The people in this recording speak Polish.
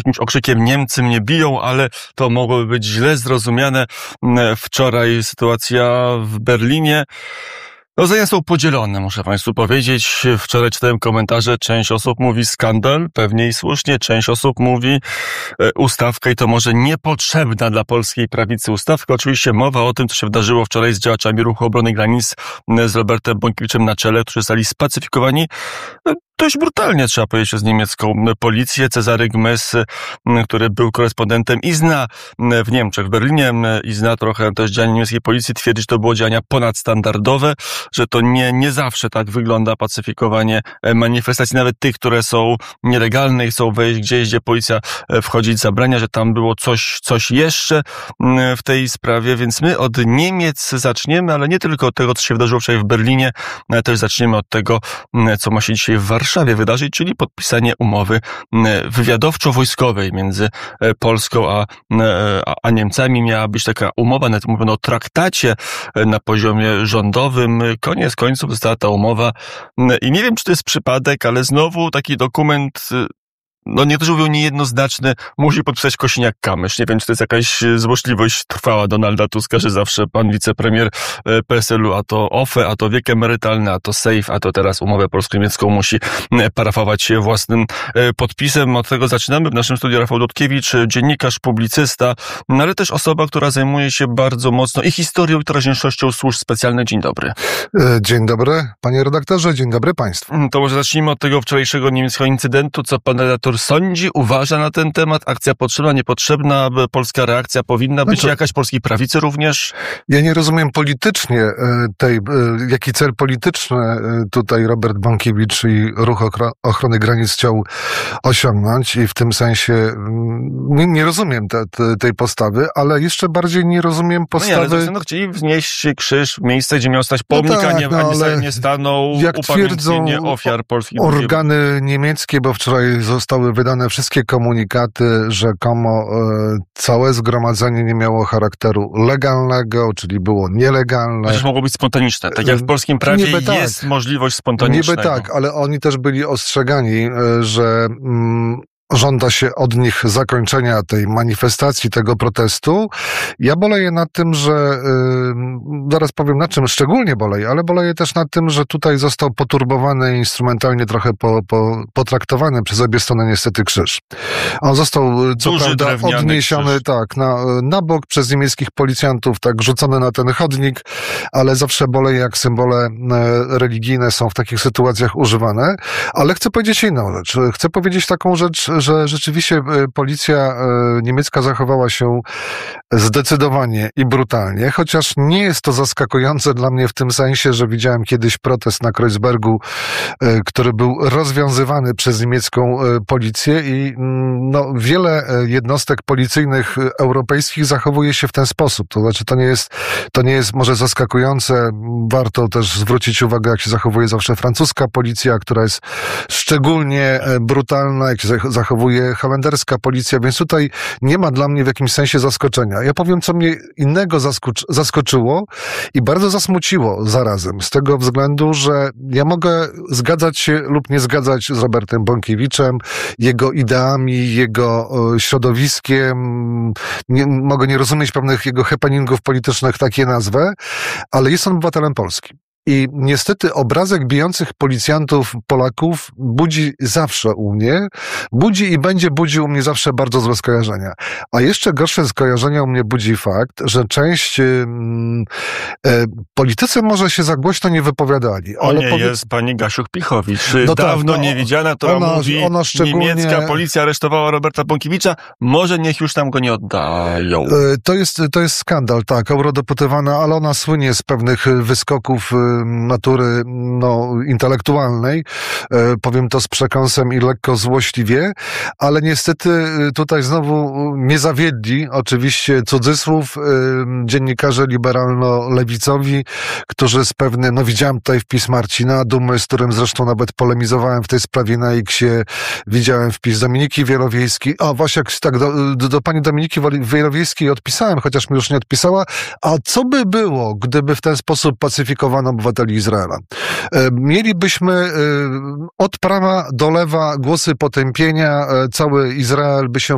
jakimś okrzykiem Niemcy mnie biją, ale to mogłoby być źle zrozumiane. Wczoraj sytuacja w Berlinie. Zdania są podzielone, muszę Państwu powiedzieć. Wczoraj czytałem komentarze, część osób mówi skandal, pewnie i słusznie, część osób mówi ustawka i to może niepotrzebna dla polskiej prawicy ustawka. Oczywiście mowa o tym, co się wydarzyło wczoraj z działaczami Ruchu Obrony Granic, z Robertem Bąkiewiczem na czele, którzy zostali spacyfikowani dość brutalnie, trzeba powiedzieć, przez niemiecką policję. Cezary Gmys, który był korespondentem i zna w Niemczech, w Berlinie, i zna trochę też działania niemieckiej policji, twierdzi, że to było działania ponadstandardowe, że to nie zawsze tak wygląda pacyfikowanie manifestacji, nawet tych, które są nielegalne i chcą wejść gdzieś, gdzie policja wchodzić zabrania, że tam było coś jeszcze w tej sprawie, więc my od Niemiec zaczniemy, ale nie tylko od tego, co się wydarzyło wczoraj w Berlinie, ale też zaczniemy od tego, co ma się dzisiaj w Warszawie wydarzyć, czyli podpisanie umowy wywiadowczo-wojskowej między Polską a Niemcami. Miała być taka umowa, nawet mówiono o traktacie na poziomie rządowym. Koniec końców została ta umowa i nie wiem, czy to jest przypadek, ale znowu taki dokument, niektórzy mówią niejednoznaczny, musi podpisać Kosiniak-Kamysz. Nie wiem, czy to jest jakaś złośliwość trwała Donalda Tuska, że zawsze pan wicepremier PSL-u, a to OFE, a to wiek emerytalny, a to SAFE, a to teraz umowę polsko-niemiecką musi parafować własnym podpisem. Od tego zaczynamy. W naszym studiu Rafał Dudkiewicz, dziennikarz, publicysta, ale też osoba, która zajmuje się bardzo mocno i historią, i teraźniejszością służb specjalnych. Dzień dobry. Dzień dobry, panie redaktorze, dzień dobry państwu. To może zacznijmy od tego wczorajszego niemieckiego incydentu. Co pan redaktor sądzi, uważa na ten temat? Akcja potrzebna, niepotrzebna? Polska reakcja powinna być jakaś? Polskiej prawicy również? Ja nie rozumiem politycznie jaki cel polityczny tutaj Robert Bąkiewicz i Ruch Ochrony Granic chciał osiągnąć i w tym sensie nie rozumiem tej postawy, ale jeszcze bardziej nie rozumiem postawy... Chcieli wnieść krzyż w miejsce, gdzie miał stać pomnik, a nie stanął upamiętnienie ofiar polskich. Organy niemieckie, bo wczoraj zostały wydane wszystkie komunikaty, rzekomo całe zgromadzenie nie miało charakteru legalnego, że było nielegalne. Chociaż mogło być spontaniczne. Tak jak w polskim prawie jest możliwość spontanicznego. Niby tak, ale oni też byli ostrzegani, że żąda się od nich zakończenia tej manifestacji, tego protestu. Ja boleję nad tym, że zaraz powiem na czym szczególnie boleję, ale boleję też nad tym, że tutaj został poturbowany i instrumentalnie trochę potraktowany przez obie strony niestety krzyż. On został co prawda odniesiony na bok przez niemieckich policjantów, tak rzucony na ten chodnik, ale zawsze boleję, jak symbole religijne są w takich sytuacjach używane. Ale chcę powiedzieć inną rzecz. Chcę powiedzieć taką rzecz, że rzeczywiście policja niemiecka zachowała się zdecydowanie i brutalnie, chociaż nie jest to zaskakujące dla mnie w tym sensie, że widziałem kiedyś protest na Kreuzbergu, który był rozwiązywany przez niemiecką policję i wiele jednostek policyjnych europejskich zachowuje się w ten sposób. To znaczy, to nie jest może zaskakujące. Warto też zwrócić uwagę, jak się zachowuje zawsze francuska policja, która jest szczególnie brutalna, jak się zachowuje holenderska policja, więc tutaj nie ma dla mnie w jakimś sensie zaskoczenia. Ja powiem, co mnie innego zaskoczyło i bardzo zasmuciło zarazem, z tego względu, że ja mogę zgadzać się lub nie zgadzać z Robertem Bąkiewiczem, jego ideami, jego środowiskiem, mogę nie rozumieć pewnych jego happeningów politycznych, takie nazwę, ale jest on obywatelem Polski. I niestety obrazek bijących policjantów Polaków budzi zawsze u mnie, budzi i będzie budził u mnie zawsze bardzo złe skojarzenia. A jeszcze gorsze skojarzenia u mnie budzi fakt, że część politycy może się za głośno nie wypowiadali. Jest pani Gasiuk-Pihowicz. Dawno niewidziana, która mówi, niemiecka policja aresztowała Roberta Bąkiewicza, może niech już tam go nie oddają. To jest skandal, tak, eurodeputowana, ale ona słynie z pewnych wyskoków natury intelektualnej, powiem to z przekąsem i lekko złośliwie, ale niestety tutaj znowu nie zawiedli, oczywiście cudzysłów, dziennikarze liberalno-lewicowi, którzy z pewnym, widziałem tutaj wpis Marcina Dumy, z którym zresztą nawet polemizowałem w tej sprawie na X-ie, widziałem wpis Dominiki Wielowiejskiej, właśnie tak do pani Dominiki Wielowiejskiej odpisałem, chociaż mi już nie odpisała, a co by było, gdyby w ten sposób pacyfikowano obywateli Izraela? Mielibyśmy od prawa do lewa głosy potępienia, cały Izrael by się